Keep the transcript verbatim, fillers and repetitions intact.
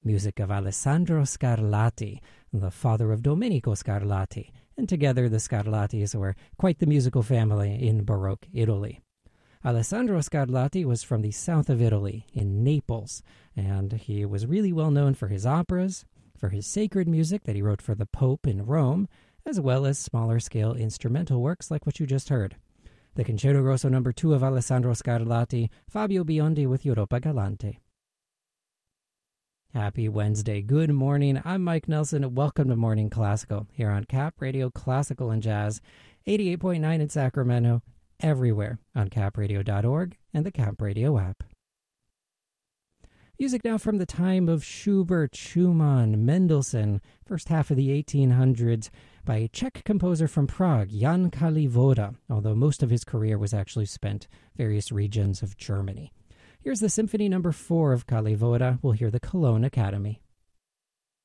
music of Alessandro Scarlatti, the father of Domenico Scarlatti, and together the Scarlattis were quite the musical family in Baroque Italy. Alessandro Scarlatti was from the south of Italy, in Naples, and he was really well known for his operas, for his sacred music that he wrote for the Pope in Rome, as well as smaller-scale instrumental works like what you just heard. The Concerto Grosso number two of Alessandro Scarlatti, Fabio Biondi with Europa Galante. Happy Wednesday. Good morning. I'm Mike Nelson. Welcome to Morning Classical here on Cap Radio Classical and Jazz, eighty-eight point nine in Sacramento, everywhere on cap radio dot org and the Cap Radio app. Music now from the time of Schubert, Schumann, Mendelssohn, first half of the eighteen hundreds, by a Czech composer from Prague, Jan Kalivoda, although most of his career was actually spent various regions of Germany. Here's the Symphony number four of Kalivoda. We'll hear the Cologne Academy.